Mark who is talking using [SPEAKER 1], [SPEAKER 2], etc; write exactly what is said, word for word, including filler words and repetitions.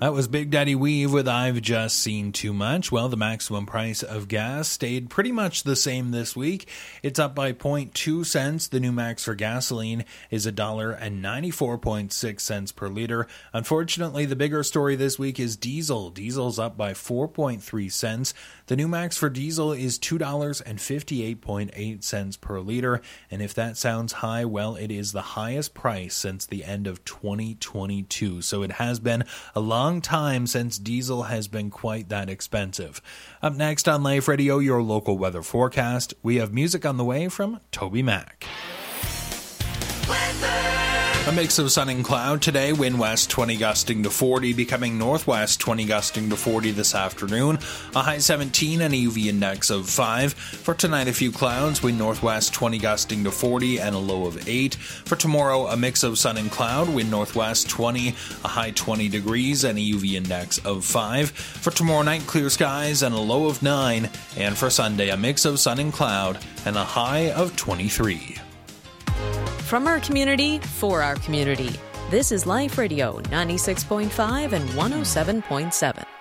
[SPEAKER 1] That was Big Daddy Weave with I've Just Seen Too Much. Well, the maximum price of gas stayed pretty much the same this week. It's up by zero point two cents. The new max for gasoline is one dollar and ninety-four cents per liter. Unfortunately, the bigger story this week is diesel. Diesel's up by four point three cents. The new max for diesel is two dollars and fifty-eight cents per liter. And if that sounds high, well, it is the highest price since the end of twenty twenty-two. So it has been a long time since diesel has been quite that expensive. Up next on Life Radio, your local weather forecast. We have music on the way from Toby Mac. Weather. A mix of sun and cloud today, wind west twenty gusting to forty, becoming northwest twenty gusting to forty this afternoon, a high seventeen and a U V index of five. For tonight, a few clouds, wind northwest twenty gusting to forty and a low of eight. For tomorrow, a mix of sun and cloud, wind northwest twenty, a high twenty degrees and a U V index of five. For tomorrow night, clear skies and a low of nine. And for Sunday, a mix of sun and cloud and a high of twenty-three.
[SPEAKER 2] From our community, for our community. This is Life Radio ninety-six point five and one oh seven point seven.